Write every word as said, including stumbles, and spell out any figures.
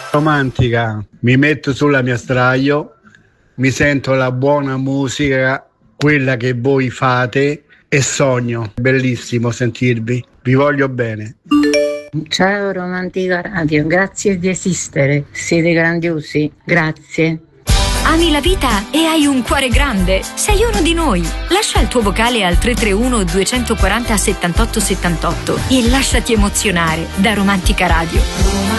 Romantica, mi metto sulla mia sdraio, mi sento la buona musica, quella che voi fate, e sogno. Bellissimo sentirvi, vi voglio bene. Ciao Romantica Radio, grazie di esistere, siete grandiosi, grazie. Ami la vita e hai un cuore grande? Sei uno di noi. Lascia il tuo vocale al tre tre uno due quattro zero settantotto settantotto e lasciati emozionare da Romantica Radio.